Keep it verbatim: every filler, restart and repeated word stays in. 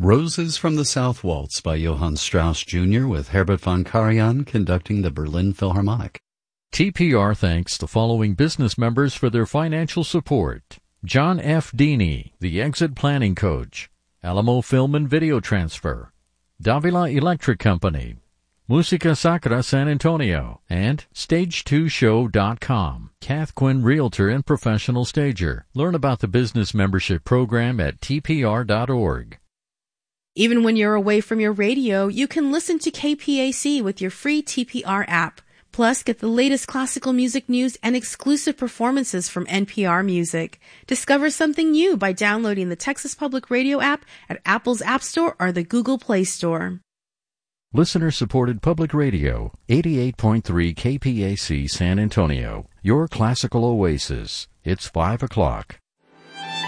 Roses from the South Waltz by Johann Strauss Junior with Herbert von Karajan conducting the Berlin Philharmonic. T P R thanks the following business members for their financial support. John F. Deeney, the Exit Planning Coach. Alamo Film and Video Transfer. Davila Electric Company. Musica Sacra San Antonio. And Stage two Show dot com. Kath Quinn Realtor and Professional Stager. Learn about the business membership program at T P R dot org. Even when you're away from your radio, you can listen to K P A C with your free T P R app. Plus, get the latest classical music news and exclusive performances from N P R Music. Discover something new by downloading the Texas Public Radio app at Apple's App Store or the Google Play Store. Listener-supported public radio, eighty-eight point three K P A C San Antonio, your classical oasis. It's five o'clock.